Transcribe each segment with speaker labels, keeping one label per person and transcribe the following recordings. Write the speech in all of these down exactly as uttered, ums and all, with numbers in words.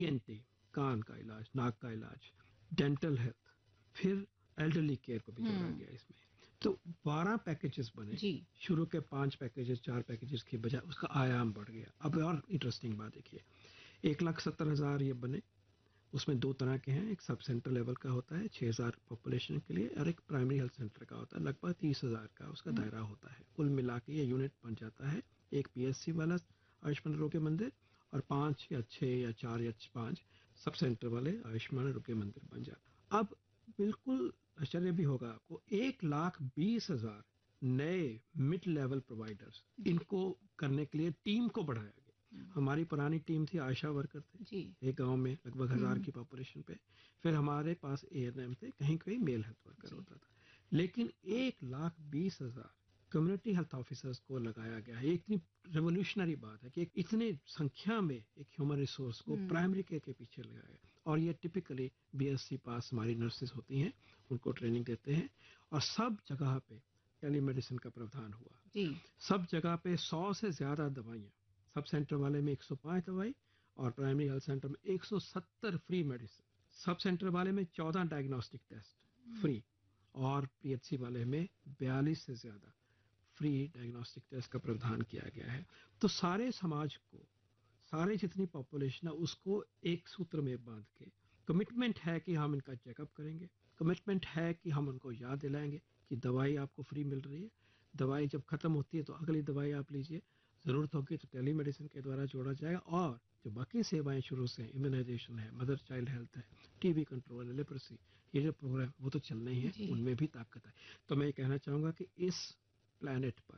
Speaker 1: ENT, कान का इलाज, नाक का इलाज, डेंटल हेल्थ, फिर एल्डरली केयर को भी जोड़ा
Speaker 2: हम्म।
Speaker 1: गया इसमें। तो बारह पैकेजेस बने।
Speaker 2: जी।
Speaker 1: शुरू के पांच पैकेजेस, चार पैकेजेस की बजाय उसका आयाम बढ़ गया। अब और इंटरेस्टिंग बात देखिए, एक लाख सत्तर हजार ये बने। उसमें दो तरह के हैं, एक सब सेंटर लेवल का होता है छह हजार पॉपुलेशन के लिए, और एक प्राइमरी हेल्थ सेंटर का होता है लगभग तीस हजार का उसका
Speaker 2: हम्म।
Speaker 1: दायरा होता है। कुल मिला के ये यूनिट बन जाता है एक पीएससी वाला आयुष्मान आरोग्य मंदिर, और पांच या छह या चार या पांच सब सेंटर वाले आयुष्मान आरोग्य मंदिर बन जाता। अब बिल्कुल आश्चर्य भी होगा आपको, एक लाख बीस हजार नए मिड लेवल प्रोवाइडर्स, इनको करने के लिए टीम को बढ़ाया गया। हमारी पुरानी टीम थी, आशा वर्कर थे
Speaker 2: जी।
Speaker 1: एक गांव में लगभग हजार
Speaker 2: हम्म।
Speaker 1: की पॉपुलेशन पे। फिर हमारे पास एएनएम थे, कहीं कहीं मेल हेल्थ वर्कर
Speaker 2: जी।
Speaker 1: होता था। लेकिन एक लाख बीस हजार कम्युनिटी हेल्थ ऑफिसर्स को लगाया गया है। ये इतनी रेवोल्यूशनरी बात है कि एक इतने संख्या में एक ह्यूमन रिसोर्स को
Speaker 2: हम्म।
Speaker 1: प्राइमरी केयर के पीछे लगाया गया। और ये टिपिकली बीएससी पास हमारी नर्सेज होती हैं, उनको ट्रेनिंग देते हैं। और सब जगह पे टेलीमेडिसिन का प्रावधान हुआ।
Speaker 2: जी।
Speaker 1: सब जगह पे सौ से ज्यादा दवाइयाँ, सब सेंटर वाले में एक सौ पाँच दवाई, और प्राइमरी हेल्थ सेंटर में एक सौ सत्तर फ्री मेडिसिन। सब सेंटर वाले में चौदह डायग्नोस्टिक टेस्ट फ्री, और पीएचसी वाले में बयालीस से ज्यादा फ्री डायग्नोस्टिक टेस्ट का प्रावधान किया गया है। तो सारे समाज को, सारे जितनी पॉपुलेशन है उसको एक सूत्र में बांध के कमिटमेंट है कि हम इनका चेकअप करेंगे। कमिटमेंट है कि हम उनको याद दिलाएंगे कि दवाई आपको फ्री मिल रही है, दवाई जब खत्म होती है तो अगली दवाई आप लीजिए, जरूरत होगी तो टेलीमेडिसिन के द्वारा जोड़ा जाएगा। और जो बाकी सेवाएं शुरू से, इम्यूनाइजेशन है, मदर चाइल्ड हेल्थ है, टीबी कंट्रोल है, लेप्रोसी, ये जो प्रोग्राम वो तो चलने ही है,
Speaker 2: जी।
Speaker 1: उनमें भी ताकत है। तो मैं ये कहना चाहूंगा कि इस प्लैनेट पर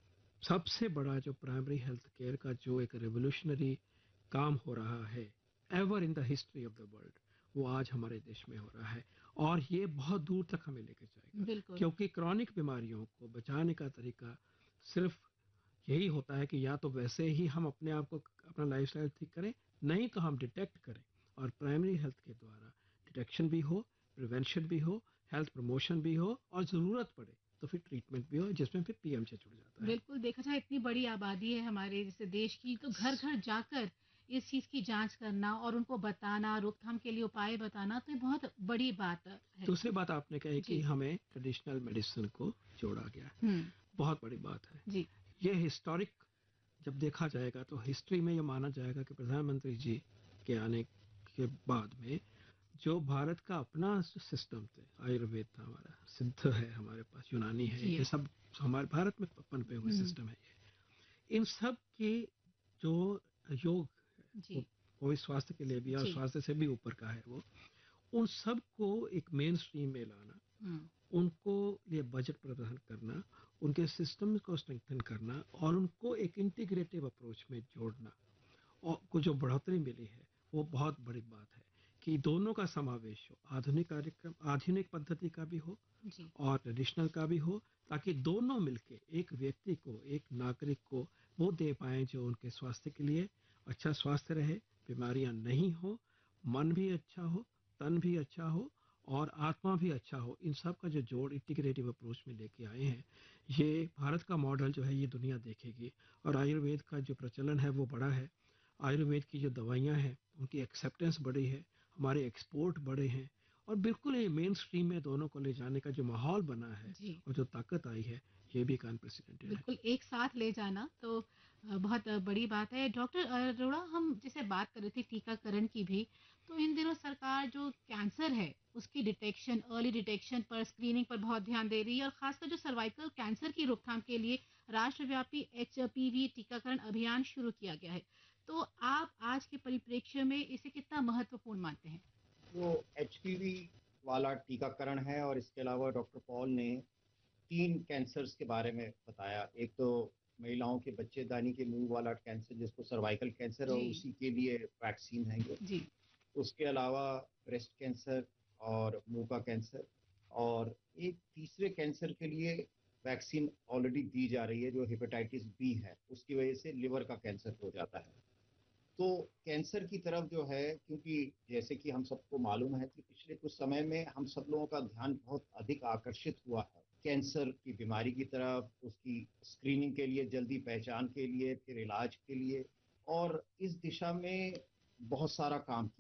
Speaker 1: सबसे बड़ा जो प्राइमरी हेल्थ केयर का जो एक रेवोल्यूशनरी काम हो रहा है ever in the history of the world, वो आज हमारे देश में हो रहा है। और ये बहुत दूर तक हमें लेके जाएगा,
Speaker 2: बिल्कुल।
Speaker 1: क्योंकि क्रॉनिक बीमारियों को बचाने का तरीका सिर्फ यही होता है कि या तो वैसे ही हम अपने आप को, अपना लाइफस्टाइल ठीक करें, नहीं तो हम डिटेक्ट करें। और प्राइमरी हेल्थ के द्वारा डिटेक्शन भी हो, प्रिवेंशन भी हो, हेल्थ प्रमोशन भी हो, और जरूरत पड़े तो फिर ट्रीटमेंट भी हो, जिसमें फिर पीएमजे जुड़ जाता है।
Speaker 2: बिल्कुल, देखा जाए इतनी बड़ी आबादी है हमारे जैसे देश की, तो घर घर जाकर इस चीज की जांच करना और उनको बताना, रोकथाम के लिए उपाय बताना, तो ये बहुत बड़ी बात है।
Speaker 1: दूसरी बात आपने कही कि
Speaker 2: जी।
Speaker 1: हमें ट्रेडिशनल मेडिसिन को जोड़ा गया,
Speaker 2: हम्म।
Speaker 1: बहुत बड़ी बात है।
Speaker 2: जी।
Speaker 1: ये हिस्टोरिक जब देखा जाएगा तो हिस्ट्री में ये माना जाएगा कि प्रधानमंत्री जी के आने के बाद में जो भारत का अपना सिस्टम थे, आयुर्वेद था हमारा, सिद्ध है हमारे पास, यूनानी है,
Speaker 2: जी।
Speaker 1: ये सब हमारे भारत में पनपे हुए
Speaker 2: हम्म।
Speaker 1: सिस्टम है ये। इन सब के जो योग है, वो
Speaker 2: जी।
Speaker 1: कोई स्वास्थ्य के लिए भी और
Speaker 2: जी।
Speaker 1: स्वास्थ्य से भी ऊपर का है, वो उन सब को एक मेन स्ट्रीम में लाना,
Speaker 2: हम्म।
Speaker 1: उनको लिए बजट प्रदान करना, उनके सिस्टम को स्ट्रेंथन करना, और उनको एक इंटीग्रेटिव अप्रोच में जोड़ना, और को जो बढ़ोतरी मिली है वो बहुत बड़ी बात है कि दोनों का समावेश हो, आधुनिक कार्यक्रम, आधुनिक पद्धति का भी हो
Speaker 2: जी।
Speaker 1: और ट्रेडिशनल का भी हो, ताकि दोनों मिलके एक व्यक्ति को, एक नागरिक को वो दे पाए जो उनके स्वास्थ्य के लिए अच्छा स्वास्थ्य रहे, बीमारियां नहीं हो, मन भी अच्छा हो, तन भी अच्छा हो, और आत्मा भी अच्छा हो। इन सब का जो जोड़ इंटीग्रेटिव अप्रोच में लेके आए हैं, ये भारत का मॉडल जो है ये दुनिया देखेगी। और आयुर्वेद का जो प्रचलन है वो बड़ा है, आयुर्वेद की जो दवाइयाँ हैं उनकी एक्सेप्टेंस बढ़ी है, हमारे एक्सपोर्ट बढ़े हैं, और बिल्कुल ये मेन स्ट्रीम में दोनों को ले जाने का जो माहौल बना है
Speaker 2: जी।
Speaker 1: और जो ताकत आई है, ये भी एक अनप्रेसिडेंटेड है।
Speaker 2: बिल्कुल, एक साथ ले जाना तो अ, बहुत अ, बड़ी बात है। डॉक्टर अरोड़ा, हम जैसे बात कर रहे थे टीकाकरण की भी, तो इन दिनों सरकार जो कैंसर है उसकी डिटेक्शन, अर्ली डिटेक्शन पर, स्क्रीनिंग पर बहुत ध्यान दे रही है, और खासकर जो सर्वाइकल कैंसर की रोकथाम के लिए राष्ट्रव्यापी एचपीवी टीकाकरण अभियान शुरू किया गया है। तो आप आज के परिप्रेक्ष्य में इसे कितना महत्वपूर्ण मानते हैं?
Speaker 3: वो एचपीवी वाला टीकाकरण है, और इसके अलावा डॉक्टर पॉल ने तीन कैंसर्स के बारे में बताया। एक तो महिलाओं के बच्चेदानी के मुंह वाला कैंसर जिसको सर्वाइकल कैंसर है, और
Speaker 2: जी।
Speaker 3: उसी के लिए वैक्सीन है ये।
Speaker 2: जी।
Speaker 3: उसके अलावा ब्रेस्ट कैंसर और मुंह का कैंसर, और एक तीसरे कैंसर के लिए वैक्सीन ऑलरेडी दी जा रही है जो हेपेटाइटिस बी है, उसकी वजह से लिवर का कैंसर हो जाता है। तो कैंसर की तरफ जो है, क्योंकि जैसे कि हम सबको मालूम है कि पिछले कुछ समय में हम सब लोगों का ध्यान बहुत अधिक आकर्षित हुआ है कैंसर की बीमारी की तरफ, उसकी स्क्रीनिंग के लिए, जल्दी पहचान के लिए, फिर इलाज के लिए। और इस दिशा में बहुत सारा काम